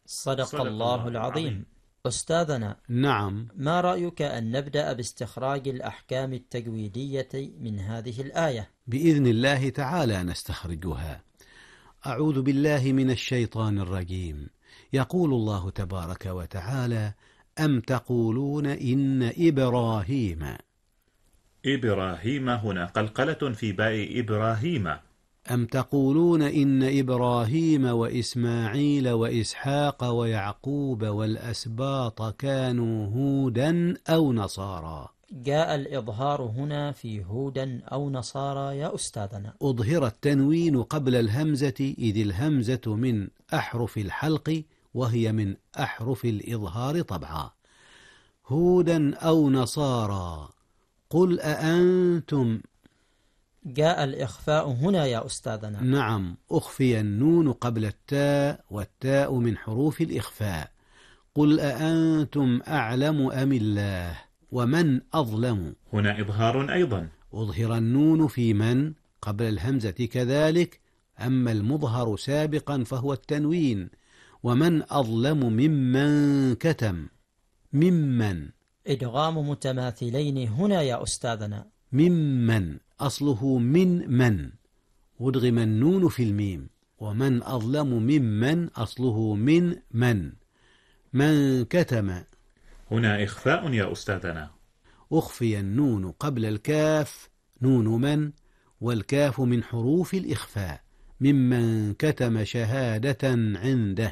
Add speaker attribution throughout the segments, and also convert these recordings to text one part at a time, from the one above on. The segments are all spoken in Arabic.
Speaker 1: صدق الله العظيم. أستاذنا،
Speaker 2: نعم.
Speaker 1: ما رأيك أن نبدأ باستخراج الأحكام التجويدية من هذه الآية؟
Speaker 2: بإذن الله تعالى نستخرجها. أعوذ بالله من الشيطان الرجيم. يقول الله تبارك وتعالى: أم تقولون إن
Speaker 3: إبراهيم هنا قلقلة في باء إبراهيم.
Speaker 2: أم تقولون إن إبراهيم وإسماعيل وإسحاق ويعقوب والأسباط كانوا هودا أو نصارى.
Speaker 1: جاء الإظهار هنا في هودا أو نصارى يا أستاذنا.
Speaker 2: أظهر التنوين قبل الهمزة، إذ الهمزة من أحرف الحلق وهي من أحرف الإظهار طبعا. هودا أو نصارى، قل أأنتم.
Speaker 1: جاء الإخفاء هنا يا أستاذنا.
Speaker 2: نعم، أخفي النون قبل التاء، والتاء من حروف الإخفاء. قل أأنتم أعلم أم الله ومن أظلم.
Speaker 3: هنا إظهار أيضا.
Speaker 2: أظهر النون في من قبل الهمزة كذلك، أما المظهر سابقا فهو التنوين. ومن أظلم ممن كتم. ممن
Speaker 1: إدغام متماثلين هنا يا أستاذنا.
Speaker 2: ممن أصله من أدغم النون في الميم. ومن أظلم ممن أصله من كتم.
Speaker 3: هنا إخفاء يا أستاذنا.
Speaker 2: أخفي النون قبل الكاف، نون من، والكاف من حروف الإخفاء. ممن كتم شهادة عنده.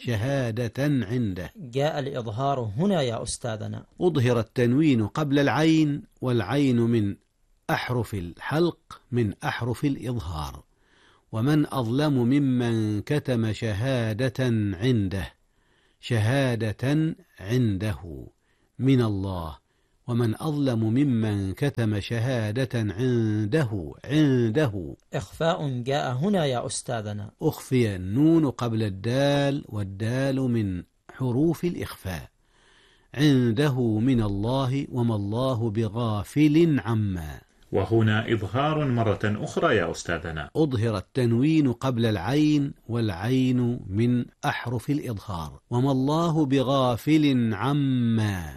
Speaker 1: جاء الإظهار هنا يا أستاذنا.
Speaker 2: أظهر التنوين قبل العين، والعين من أحرف الحلق من أحرف الإظهار. ومن أظلم ممن كتم شهادة عنده من الله. ومن أظلم ممن كتم شهادة عنده.
Speaker 1: إخفاء جاء هنا يا أستاذنا.
Speaker 2: أخفي النون قبل الدال، والدال من حروف الإخفاء. عنده من الله، وما الله بغافل عما.
Speaker 3: وهنا إظهار مرة أخرى يا أستاذنا.
Speaker 2: أظهر التنوين قبل العين، والعين من أحرف الإظهار. وما الله بغافل عما.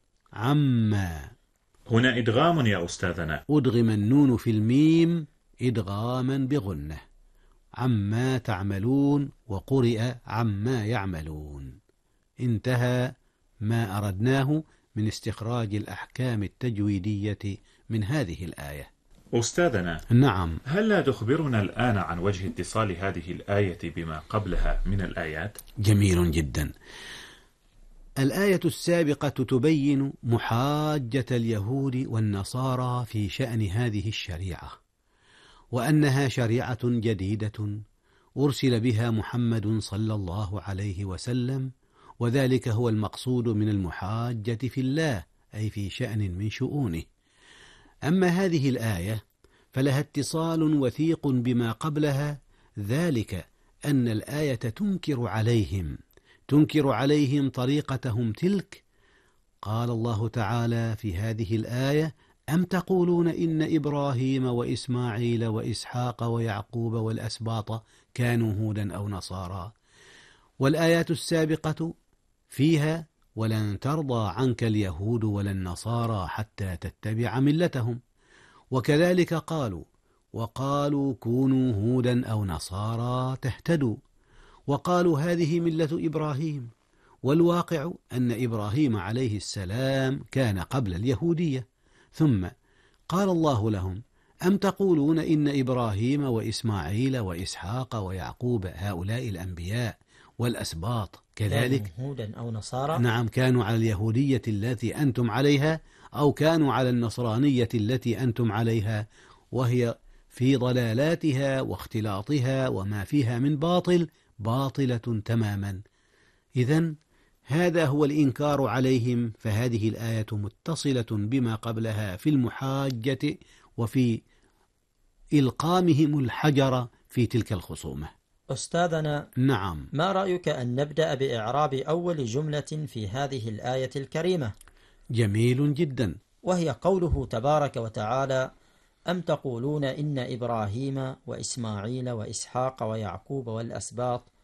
Speaker 3: هنا إدغام يا أستاذنا.
Speaker 2: أدغم النون في الميم إدغاما بغنة. عما تعملون، وقرئ عما يعملون. انتهى ما أردناه من استخراج الأحكام التجويدية من هذه الآية.
Speaker 3: أستاذنا،
Speaker 2: نعم.
Speaker 3: هل لا تخبرنا الآن عن وجه اتصال هذه الآية بما قبلها من الآيات؟
Speaker 2: جميل جدا. الآية السابقة تبين محاجة اليهود والنصارى في شأن هذه الشريعة، وأنها شريعة جديدة أرسل بها محمد صلى الله عليه وسلم، وذلك هو المقصود من المحاجة في الله، أي في شأن من شؤونه. أما هذه الآية فلها اتصال وثيق بما قبلها، ذلك أن الآية تنكر عليهم طريقتهم تلك. قال الله تعالى في هذه الآية: أم تقولون إن إبراهيم وإسماعيل وإسحاق ويعقوب والأسباط كانوا هودا أو نصارى. والآيات السابقة فيها: ولن ترضى عنك اليهود ولا النصارى حتى تتبع ملتهم. وكذلك وقالوا كونوا هودا أو نصارى تهتدوا. وقالوا هذه ملة إبراهيم. والواقع أن إبراهيم عليه السلام كان قبل اليهودية. ثم قال الله لهم: أم تقولون إن إبراهيم وإسماعيل وإسحاق ويعقوب هؤلاء الأنبياء والأسباط كذلك
Speaker 1: هودا أو نصارى؟
Speaker 2: نعم، كانوا على اليهودية التي أنتم عليها، أو كانوا على النصرانية التي أنتم عليها، وهي في ضلالاتها واختلاطها وما فيها من باطلة تماما. إذن هذا هو الإنكار عليهم. فهذه الآية متصلة بما قبلها في المحاجة وفي إلقامهم الحجر في تلك الخصومة.
Speaker 1: أستاذنا،
Speaker 2: نعم.
Speaker 1: ما رأيك أن نبدأ بإعراب أول جملة في هذه الآية الكريمة؟
Speaker 2: جميل جدا.
Speaker 1: وهي قوله تبارك وتعالى: أم تقولون إن إبراهيم وإسماعيل وإسحاق ويعقوب والأسباط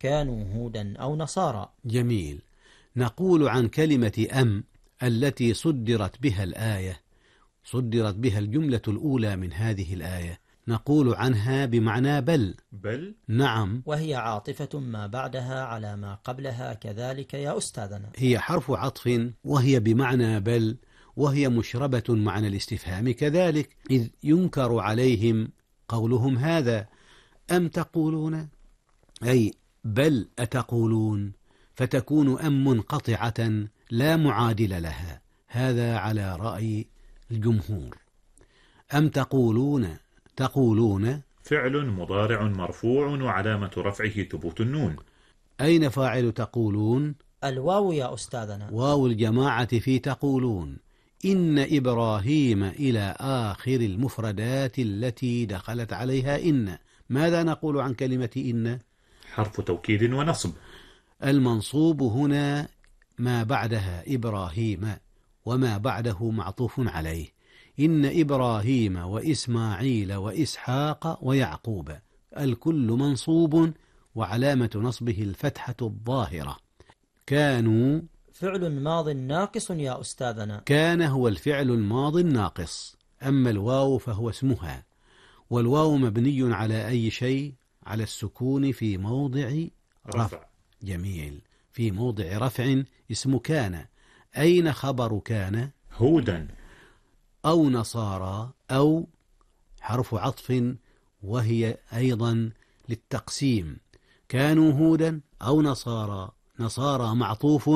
Speaker 1: كانوا هودا أو نصارى.
Speaker 2: جميل. نقول عن كلمة أم التي صدرت بها الآية، صدرت بها الجملة الأولى من هذه الآية، نقول عنها بمعنى بل.
Speaker 3: بل؟
Speaker 2: نعم.
Speaker 1: وهي عاطفة ما بعدها على ما قبلها كذلك يا أستاذنا.
Speaker 2: هي حرف عطف وهي بمعنى بل، وهي مشربة معنى الاستفهام كذلك، إذ ينكر عليهم قولهم هذا. أم تقولون أي بل أتقولون، فتكون أم منقطعة لا معادل لها، هذا على رأي الجمهور. أم تقولون، تقولون
Speaker 3: فعل مضارع مرفوع وعلامة رفعه ثبوت النون.
Speaker 2: أين فاعل تقولون؟
Speaker 1: الواو يا أستاذنا.
Speaker 2: واو الجماعة في تقولون. إن إبراهيم إلى آخر المفردات التي دخلت عليها إن. ماذا نقول عن كلمة إن؟
Speaker 3: حرف توكيد ونصب.
Speaker 2: المنصوب هنا ما بعدها إبراهيم، وما بعده معطوف عليه. إن إبراهيم وإسماعيل وإسحاق ويعقوب، الكل منصوب وعلامة نصبه الفتحة الظاهرة. كانوا
Speaker 1: فعل ماض ناقص يا أستاذنا.
Speaker 2: كان هو الفعل الماضي الناقص، أما الواو فهو اسمها، والواو مبني على أي شيء؟ على السكون في موضع رفع. جميل. في موضع رفع اسم كان. أين خبر كان؟
Speaker 3: هودا
Speaker 2: أو نصارى، أو حرف عطف وهي أيضا للتقسيم. كانوا هودا أو نصارى، نصارى معطوف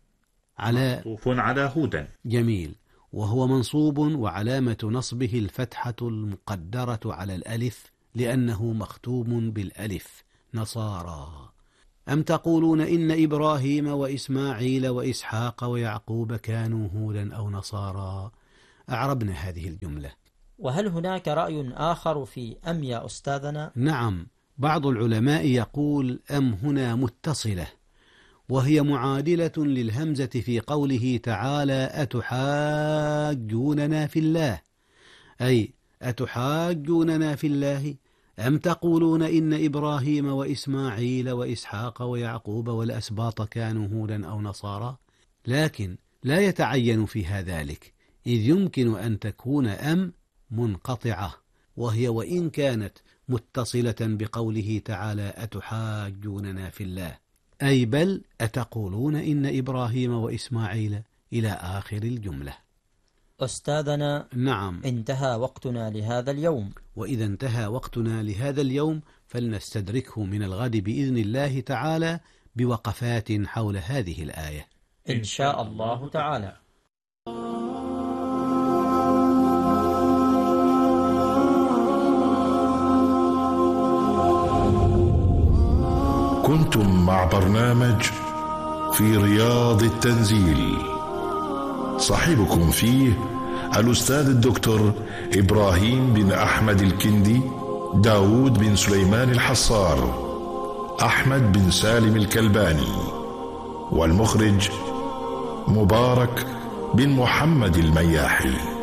Speaker 2: على هودا. جميل. وهو منصوب وعلامة نصبه الفتحة المقدرة على الألف لأنه مختوم بالألف، نصارى. أم تقولون إن إبراهيم وإسماعيل وإسحاق ويعقوب كانوا هودا أو نصارى. أعربنا هذه الجملة.
Speaker 1: وهل هناك رأي آخر في أم يا أستاذنا؟
Speaker 2: نعم، بعض العلماء يقول أم هنا متصلة، وهي معادلة للهمزة في قوله تعالى أتحاجوننا في الله، أي أتحاجوننا في الله. أم تقولون إن إبراهيم وإسماعيل وإسحاق ويعقوب والأسباط كانوا هودا أو نصارى. لكن لا يتعين فيها ذلك، إذ يمكن أن تكون أم منقطعة، وهي وإن كانت متصلة بقوله تعالى أتحاجوننا في الله، أي بل أتقولون إن إبراهيم وإسماعيل إلى آخر الجملة.
Speaker 1: أستاذنا،
Speaker 2: نعم،
Speaker 1: انتهى وقتنا لهذا اليوم.
Speaker 2: وإذا انتهى وقتنا لهذا اليوم فلنستدركه من الغد بإذن الله تعالى بوقفات حول هذه الآية
Speaker 1: إن شاء الله تعالى.
Speaker 4: كنتم مع برنامج في رياض التنزيل، صاحبكم فيه الأستاذ الدكتور إبراهيم بن أحمد الكندي، داود بن سليمان الحصار، أحمد بن سالم الكلباني، والمخرج مبارك بن محمد المياحي.